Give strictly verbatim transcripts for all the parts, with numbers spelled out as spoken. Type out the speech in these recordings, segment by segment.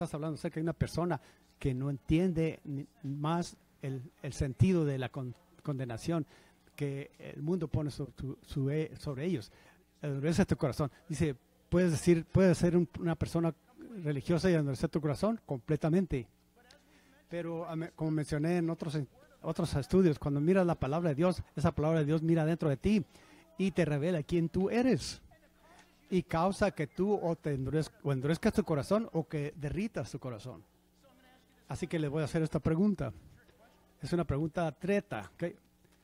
estás hablando acerca de una persona que no entiende ni- más el, el sentido de la con- condenación que el mundo pone sobre, tu- su- eh, sobre ellos. Endurece tu corazón. Dice, puedes decir, puedes ser un- una persona religiosa y endurecer tu corazón completamente. Pero a me- como mencioné en otros, en otros estudios, cuando miras la palabra de Dios, esa palabra de Dios mira dentro de ti y te revela quién tú eres. Y causa que tú o, te endurez- o endurezcas tu corazón o que derritas tu corazón. Así que le voy a hacer esta pregunta. Es una pregunta treta. ¿Ok?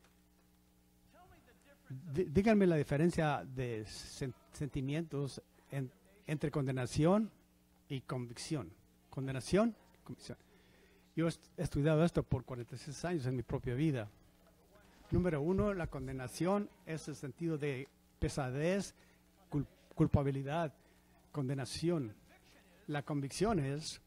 Dí- Díganme la diferencia de sen- sentimientos en- entre condenación y convicción. Condenación, convicción. Yo he est- he estudiado esto por cuarenta y seis años en mi propia vida. Número uno, la condenación es el sentido de pesadez, cul- culpabilidad, condenación. La convicción es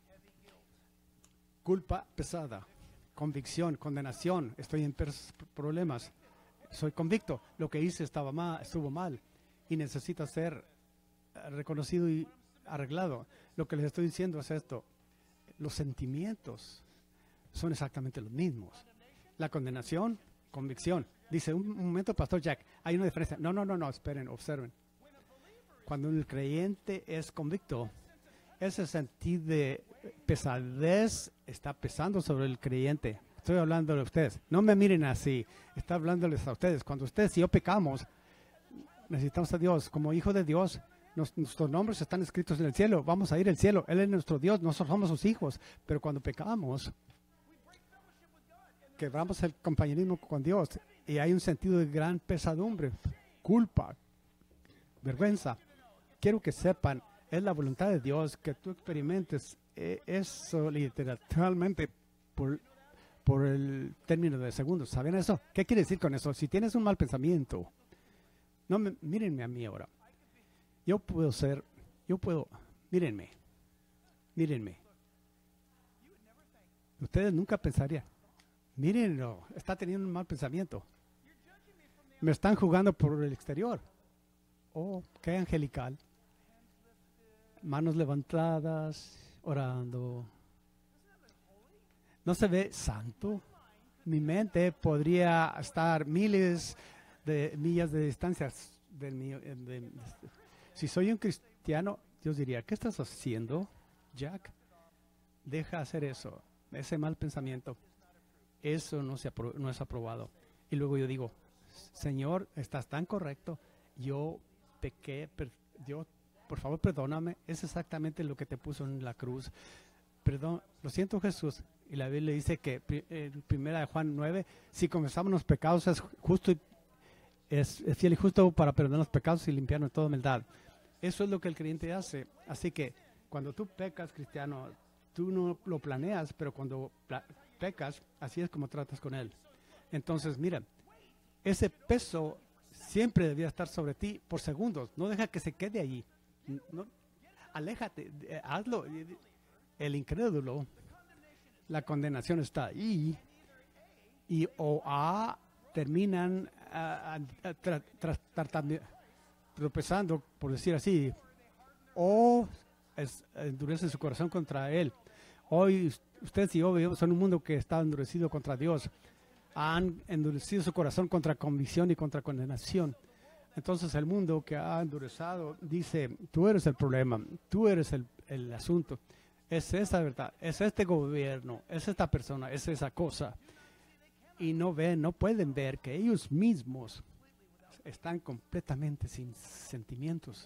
culpa pesada, convicción, condenación. Estoy en pers- problemas, soy convicto. Lo que hice estaba mal, estuvo mal y necesita ser eh, reconocido y arreglado. Lo que les estoy diciendo es esto: los sentimientos son exactamente los mismos. La condenación, convicción. Dice, un, un momento, Pastor Jack, hay una diferencia. No, no, no, no, esperen, observen. Cuando el creyente es convicto, ese sentido de pesadez está pesando sobre el creyente. Estoy hablando de ustedes. No me miren así. Está hablándoles a ustedes. Cuando ustedes y yo pecamos, necesitamos a Dios. Como hijo de Dios, nos- nuestros nombres están escritos en el cielo. Vamos a ir al cielo. Él es nuestro Dios. Nosotros somos sus hijos. Pero cuando pecamos, quebramos el compañerismo con Dios. Y hay un sentido de gran pesadumbre, culpa, vergüenza. Quiero que sepan, es la voluntad de Dios que tú experimentes eh, eso literalmente por, por el término de segundos. ¿Saben eso? ¿Qué quiere decir con eso? Si tienes un mal pensamiento, no me, mírenme a mí ahora. Yo puedo ser, yo puedo, mírenme, mírenme. Ustedes nunca pensarían, mírenlo, está teniendo un mal pensamiento. Me están jugando por el exterior. Oh, qué angelical. Manos levantadas, orando. ¿No se ve santo? Mi mente podría estar miles de millas de distancia del mío. de- de- si soy un cristiano, Dios diría, ¿qué estás haciendo, Jack? Deja hacer eso, ese mal pensamiento. Eso no, se apro- no es aprobado. Y luego yo digo, Señor, estás tan correcto. Yo pequé, per- Dios, por favor, perdóname. Es exactamente lo que te puso en la cruz. Perdón, lo siento, Jesús. Y la Biblia dice que, pri- eh, primera de Juan nueve, si confesamos los pecados, es justo y es, es fiel y justo para perdonar los pecados y limpiarnos de toda maldad. Eso es lo que el creyente hace. Así que cuando tú pecas, cristiano, tú no lo planeas, pero cuando pla- pecas, así es como tratas con él. Entonces, mira, ese peso siempre debía estar sobre ti por segundos. No deja que se quede allí. No, aléjate, eh, hazlo. El incrédulo, la condenación está ahí y o A terminan ah, ah, tra- tra- tratando- tropezando, por decir así, o es, endurece su corazón contra él. Hoy ustedes y yo vivimos en un mundo que está endurecido contra Dios. Han endurecido su corazón contra convicción y contra condenación. Entonces el mundo que ha endurecido dice, tú eres el problema, tú eres el, el asunto. Es esa verdad, es este gobierno, es esta persona, es esa cosa. Y no ven, no pueden ver que ellos mismos están completamente sin sentimientos.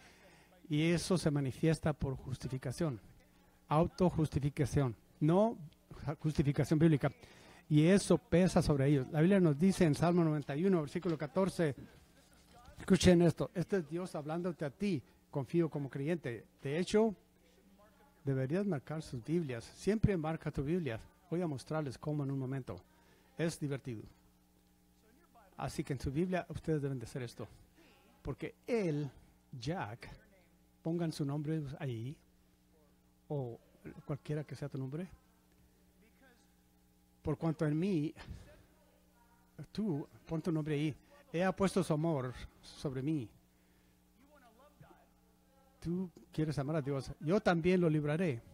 Y eso se manifiesta por justificación, autojustificación, no justificación bíblica. Y eso pesa sobre ellos. La Biblia nos dice en Salmo noventa y uno, versículo catorce, escuchen esto, este es Dios hablándote a ti, confío como creyente. De hecho, deberías marcar sus Biblias. Siempre marca tu Biblia. Voy a mostrarles cómo en un momento. Es divertido. Así que en su Biblia ustedes deben de hacer esto. Porque él, Jack, pongan su nombre ahí, o cualquiera que sea tu nombre. Por cuanto en mí, tú, pon tu nombre ahí. He puesto su amor sobre mí. Tú quieres amar a Dios. Yo también lo libraré.